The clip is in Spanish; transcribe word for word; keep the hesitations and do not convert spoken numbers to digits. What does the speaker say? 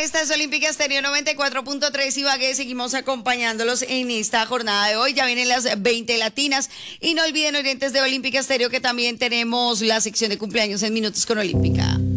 Esta es Olímpica Estéreo noventa y cuatro punto tres Ibagué. Seguimos acompañándolos en esta jornada de hoy. Ya vienen las veinte latinas. Y no olviden, oyentes de Olímpica Estéreo, que también tenemos la sección de cumpleaños en Minutos con Olímpica.